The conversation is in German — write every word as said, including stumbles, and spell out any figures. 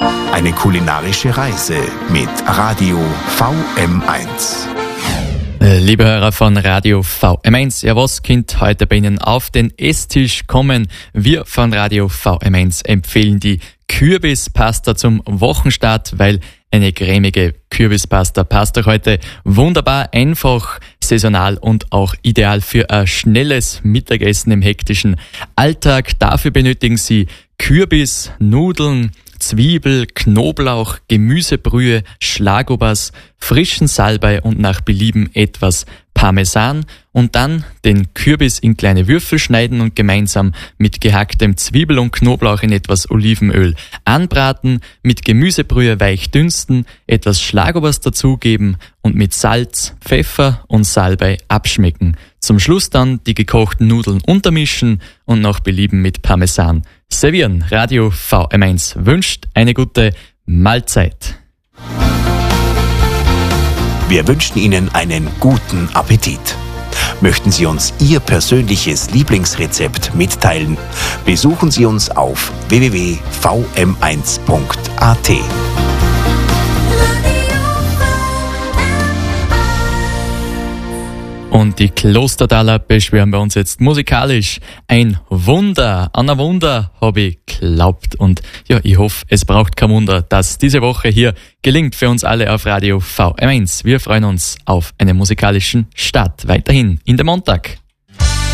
Eine kulinarische Reise mit Radio V M eins. Liebe Hörer von Radio V M eins, ja, was könnt heute bei Ihnen auf den Esstisch kommen? Wir von Radio V M eins empfehlen die Kürbispasta zum Wochenstart, weil eine cremige Kürbispasta passt doch heute wunderbar, einfach, saisonal und auch ideal für ein schnelles Mittagessen im hektischen Alltag. Dafür benötigen Sie Kürbis, Nudeln, Zwiebel, Knoblauch, Gemüsebrühe, Schlagobers, frischen Salbei und nach Belieben etwas Parmesan und dann den Kürbis in kleine Würfel schneiden und gemeinsam mit gehacktem Zwiebel und Knoblauch in etwas Olivenöl anbraten, mit Gemüsebrühe weich dünsten, etwas Schlagobers dazugeben und mit Salz, Pfeffer und Salbei abschmecken. Zum Schluss dann die gekochten Nudeln untermischen und nach Belieben mit Parmesan servieren. Radio V M eins wünscht eine gute Mahlzeit. Wir wünschen Ihnen einen guten Appetit. Möchten Sie uns Ihr persönliches Lieblingsrezept mitteilen? Besuchen Sie uns auf w w w punkt v m eins punkt a t. Und die Klostertaler beschwören bei uns jetzt musikalisch ein Wunder. An ein Wunder habe ich geglaubt. Und ja, ich hoffe, es braucht kein Wunder, dass diese Woche hier gelingt für uns alle auf Radio V M eins. Wir freuen uns auf einen musikalischen Start weiterhin in den Montag.